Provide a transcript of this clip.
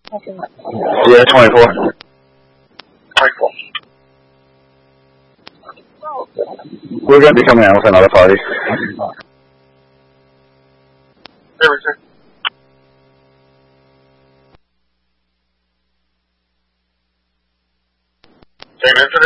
Yeah, 24. 24. We're going to be coming out with another party. Everything. Came into